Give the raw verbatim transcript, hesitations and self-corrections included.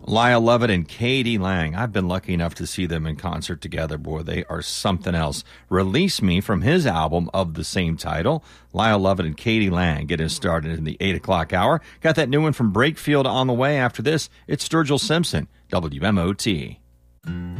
Lyle Lovett and Katie Lang. I've been lucky enough to see them in concert together. Boy, they are something else. Release Me from his album of the same title. Lyle Lovett and Katie Lang getting started in the eight o'clock hour. Got that new one from Brakefield on the way. After this, it's Sturgill Simpson, W M O T.